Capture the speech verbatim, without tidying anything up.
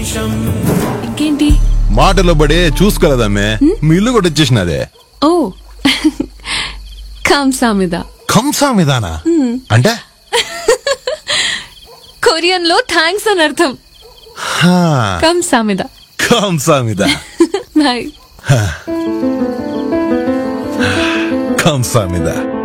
ఇంకేంటి మాటలో పడే చూసుకోలేదమ్మే మీ ఇల్లు కూడా వచ్చేసినదే. ఓ కంసామిద. కంసామిదానా అంటే కొరియన్ లో థ్యాంక్స్ అని అర్థం. కంసామిద. కంసామిదా. బాయ్. కంసామిదా.